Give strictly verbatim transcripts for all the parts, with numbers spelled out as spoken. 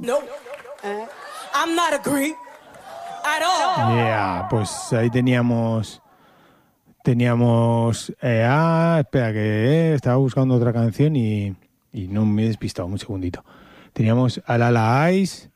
No. Uh, I'm not agree at all. Yeah, pues ahí teníamos... Teníamos... Eh, ah, espera, que eh, estaba buscando otra canción y, y no me he despistado, un segundito. Teníamos a Lala Ice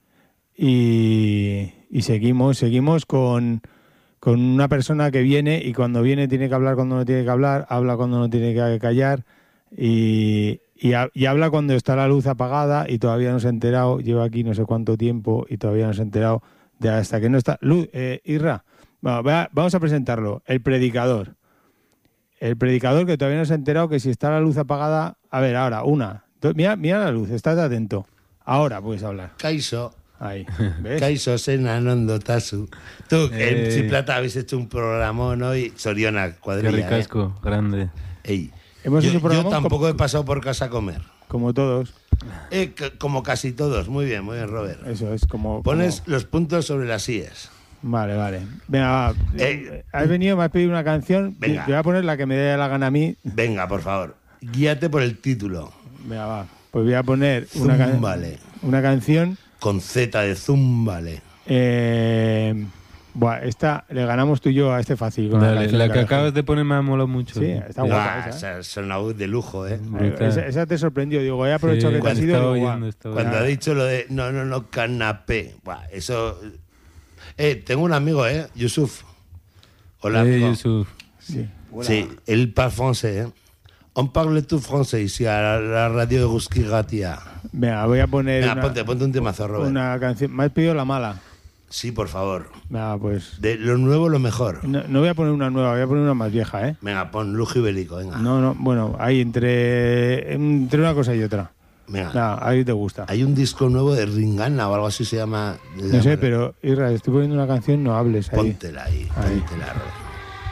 y, y seguimos, seguimos con, con una persona que viene y cuando viene tiene que hablar cuando no tiene que hablar, habla cuando no tiene que callar y, y, y habla cuando está la luz apagada y todavía no se ha enterado, lleva aquí no sé cuánto tiempo y todavía no se ha enterado de hasta que no está... Luz, eh, Irra, bueno, vea, vamos a presentarlo, el predicador. El predicador que todavía no se ha enterado que si está la luz apagada... A ver, ahora, una. Mira, mira la luz, estás atento. Ahora puedes hablar. Kaixo. Ahí, ¿ves? Kaixo Sena Nondo Tasu. Tú, Eh. en Chiplata habéis hecho un programón hoy, Soriona, Qué cuadrilla. ricasco, grande. Eh. Ey. Hemos yo, hecho yo programón tampoco como, he pasado por casa a comer. como todos. Eh, c- como casi todos. Muy bien, muy bien, Robert. Eso es como... Pones como- los puntos sobre las íes. Vale, vale. Venga, va. Eh, Has venido, me has pedido una canción. Venga. Te voy a poner la que me dé la gana a mí. Venga, por favor. Guíate por el título. Venga, va. Pues voy a poner una, can- Zúmbale. una canción. Con Z de Zúmbale. Eh, buah, esta le ganamos tú y yo a este fácil. Con Dale, canción la que Carajal. acabas de poner me ha molado mucho. Sí, está Sí. guapa. Ah, esa, ¿eh? esa es una voz de lujo, ¿eh? Brutal. Esa, esa te sorprendió. Digo, he aprovechado Sí, que te has cuando ido. estaba Digo, oyendo, guau. estaba Cuando ha oyendo. dicho lo de no, no, no, canapé. Buah, eso... Eh, tengo un amigo, ¿eh? Yusuf. Hola, Eh, amigo. Yusuf. Sí. Sí, él parle français, ¿eh? On parle tout français ici a la, la radio de Guski Gatia. Venga, voy a poner Venga, una, ponte, ponte un temazo, Robert. una canción. Me has pedido la mala. Sí, por favor. Venga, pues. De lo nuevo, lo mejor. No, no voy a poner una nueva, voy a poner una más vieja, ¿eh? Venga, pon lujo ibérico, venga. No, no, bueno, ahí entre, entre una cosa y otra. Venga. Nada, ahí te gusta. Hay un disco nuevo de Ringana o algo así se llama. No sé, pero Irra, estoy poniendo una canción, no hables ahí. Póntela ahí, Ahí. póntela, Robert.